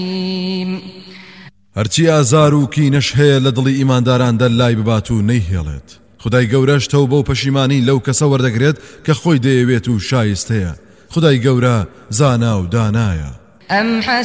هەرچی ئازار و کینەش هەیە لە دڵی ئیمانداراندا لای ببات و نەیهێڵێت. خدای گەورەش تەوبە و پەشیمانی لەو کەسە وەردەگرێت کە خۆی دەیەوێت و شایستەیە. خدای گەورە زانا و دانایە.